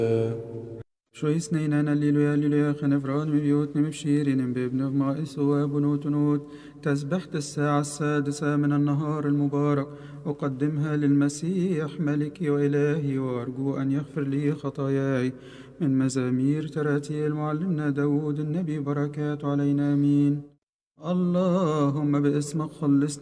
شو اثنين الليلويا الليلويا خنفران بيوت مبشيرين بابن غمائس وبنوت نوت. تسبحة الساعة السادسة من النهار المبارك أقدمها للمسيح ملكي وإلهي، وأرجو أن يغفر لي خطاياي. من مزامير تراتيل معلمنا داود النبي، بركات علينا آمين. اللهم باسمك خلصنا